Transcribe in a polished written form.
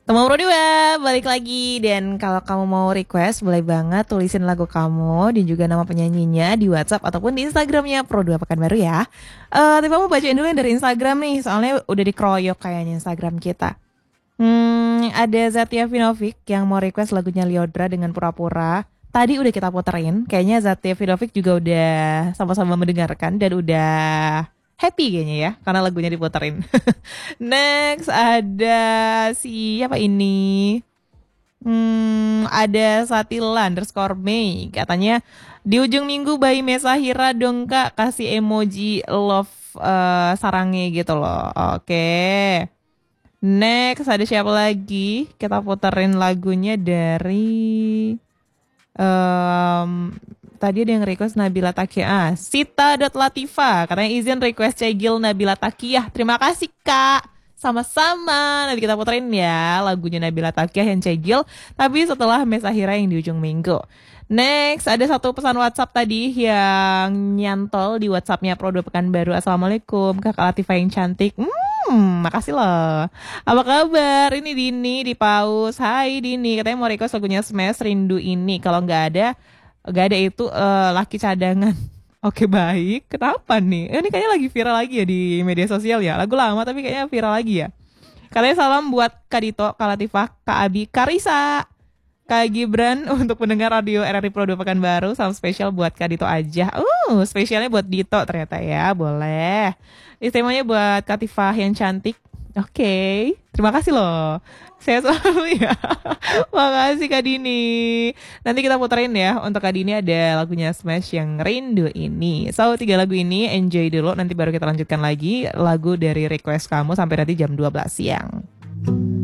Temu berdua, balik lagi. Dan kalau kamu mau request, boleh banget tulisin lagu kamu dan juga nama penyanyinya di WhatsApp ataupun di Instagramnya Pro2 Pekanbaru ya. Tapi kamu bacain dulu yang dari Instagram nih, soalnya udah dikeroyok kayaknya Instagram kita. Ada Zatia Vinovic yang mau request lagunya Liodra dengan Pura-Pura. Tadi udah kita puterin, kayaknya Zatia Vinovic juga udah sama-sama mendengarkan dan udah happy kayaknya ya, karena lagunya diputerin. Next ada siapa ini? Ada Satila underscore Mei. Katanya di ujung minggu Bayi Mesahira dong kak, kasih emoji love sarangnya gitu loh. Oke. Next ada siapa lagi? Kita puterin lagunya dari em, tadi ada yang request Nabila Takiyah. Sita.Latifa katanya izin request Cegil Nabila Takiyah. Terima kasih kak. Sama-sama. Nanti kita puterin ya lagunya Nabila Takiyah yang Cegil. Tapi setelah Mesahira yang di ujung minggu. Next, ada satu pesan WhatsApp tadi yang nyantol di WhatsAppnya Pro 2 Pekanbaru. Assalamualaikum, Kakak Latifah yang cantik. Makasih loh. Apa kabar? Ini Dini di Paus. Hai Dini, katanya mau request lagunya Smash Rindu ini. Kalau nggak ada itu laki cadangan. Oke baik. Kenapa nih? Ini kayaknya lagi viral lagi ya di media sosial ya. Lagu lama tapi kayaknya viral lagi ya. Katanya salam buat Kak Dito, Kak Latifah, Kak Abi, Kak Risa, Kak Gibran untuk pendengar radio RRI Pro 2 Pekanbaru. Salam spesial buat Kak Dito aja. Spesialnya buat Dito ternyata ya. Boleh. Istimewanya buat Kak Tifah yang cantik. Oke. Terima kasih loh. Saya selalu ya. Makasih Kak Dini. Nanti kita puterin ya. Untuk Kak Dini ada lagunya Smash yang Rindu ini. So, 3 lagu ini enjoy dulu. Nanti baru kita lanjutkan lagi lagu dari request kamu sampai nanti jam 12 siang.